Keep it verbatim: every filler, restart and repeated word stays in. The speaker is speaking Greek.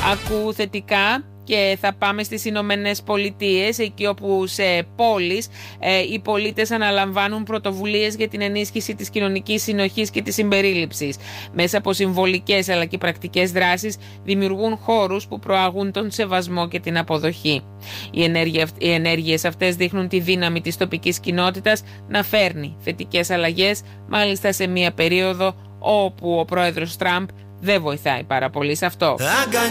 Ακούω θετικά και θα πάμε στις Ηνωμένες Πολιτείες, εκεί όπου σε πόλεις ε, οι πολίτες αναλαμβάνουν πρωτοβουλίες για την ενίσχυση της κοινωνικής συνοχής και της συμπερίληψης. Μέσα από συμβολικές αλλά και πρακτικές δράσεις δημιουργούν χώρους που προάγουν τον σεβασμό και την αποδοχή. Οι, ενέργεια, οι ενέργειες αυτές δείχνουν τη δύναμη της τοπικής κοινότητας να φέρνει θετικές αλλαγές, μάλιστα σε μια περίοδο όπου ο πρόεδρος Τραμπ δεν βοηθάει πάρα πολύ σε αυτό.